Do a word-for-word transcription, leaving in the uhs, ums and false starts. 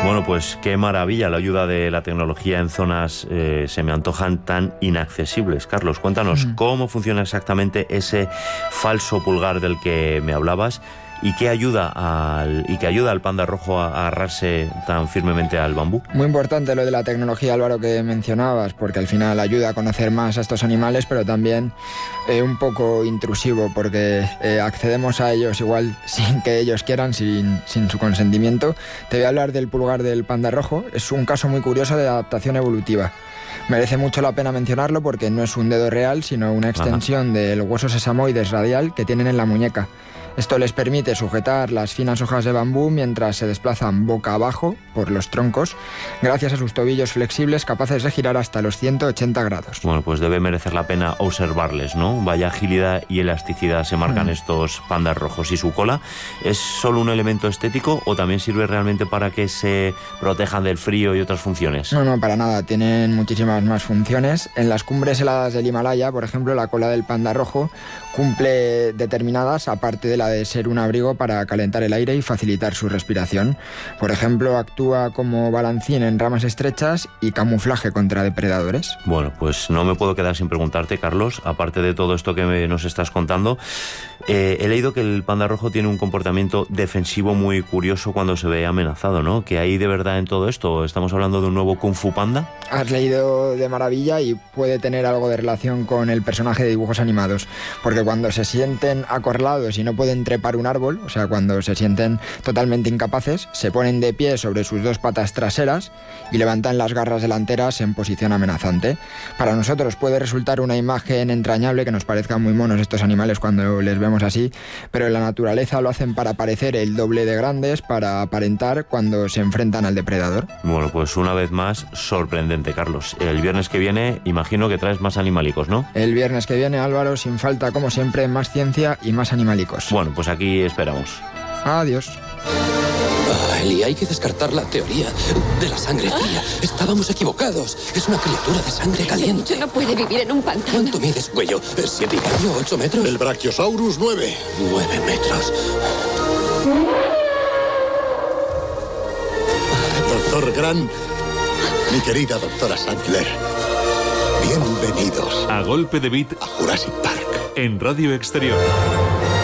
Bueno, pues qué maravilla la ayuda de la tecnología en zonas eh, se me antojan tan inaccesibles. Carlos, cuéntanos mm. cómo funciona exactamente ese falso pulgar del que me hablabas y qué ayuda al y que ayuda al panda rojo a agarrarse tan firmemente al bambú. Muy importante lo de la tecnología, Álvaro, que mencionabas, porque al final ayuda a conocer más a estos animales, pero también eh, un poco intrusivo, porque eh, accedemos a ellos igual sin que ellos quieran, sin, sin su consentimiento. Te voy a hablar del pulgar del panda rojo. Es un caso muy curioso de adaptación evolutiva. Merece mucho la pena mencionarlo porque no es un dedo real, sino una extensión Ajá. del hueso sesamoides radial que tienen en la muñeca. Esto les permite sujetar las finas hojas de bambú mientras se desplazan boca abajo por los troncos, gracias a sus tobillos flexibles capaces de girar hasta los ciento ochenta grados. Bueno, pues debe merecer la pena observarles, ¿no? Vaya agilidad y elasticidad se marcan mm. estos pandas rojos. ¿Y su cola es solo un elemento estético o también sirve realmente para que se protejan del frío y otras funciones? No, no, para nada. Tienen muchísimas más funciones. En las cumbres heladas del Himalaya, por ejemplo, la cola del panda rojo cumple determinadas, aparte de la de ser un abrigo para calentar el aire y facilitar su respiración. Por ejemplo, actúa como balancín en ramas estrechas y camuflaje contra depredadores. Bueno, pues no me puedo quedar sin preguntarte, Carlos, aparte de todo esto que me, nos estás contando, eh, he leído que el panda rojo tiene un comportamiento defensivo muy curioso cuando se ve amenazado, ¿no? ¿Qué hay de verdad en todo esto? ¿Estamos hablando de un nuevo Kung Fu Panda? Has leído de maravilla y puede tener algo de relación con el personaje de dibujos animados, porque cuando se sienten acorralados y no pueden trepar un árbol, o sea, cuando se sienten totalmente incapaces, se ponen de pie sobre sus dos patas traseras y levantan las garras delanteras en posición amenazante. Para nosotros puede resultar una imagen entrañable, que nos parezcan muy monos estos animales cuando les vemos así, pero en la naturaleza lo hacen para parecer el doble de grandes, para aparentar cuando se enfrentan al depredador. Bueno, pues una vez más, sorprendente, Carlos. El viernes que viene, imagino que traes más animalicos, ¿no? El viernes que viene, Álvaro, sin falta, como siempre, más ciencia y más animalicos. Bueno, pues aquí esperamos. Adiós. Ah, Eli, hay que descartar la teoría de la sangre fría. Estábamos equivocados. Es una criatura de sangre caliente. No puede vivir en un pantano. ¿Cuánto mides, cuello? ¿Siete y medio? ¿Ocho metros? El Brachiosaurus, nueve. Nueve metros. Doctor Grant, mi querida doctora Sandler, bienvenidos a Golpe de Beat a Jurassic Park en Radio Exterior.